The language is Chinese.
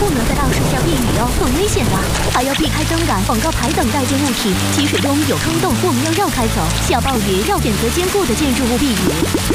不能在大树下避雨哦，很危险的。还要避开灯杆、广告牌等带尖物体。积水中有坑洞，我们要绕开走。下暴雨要选择坚固的建筑物避雨。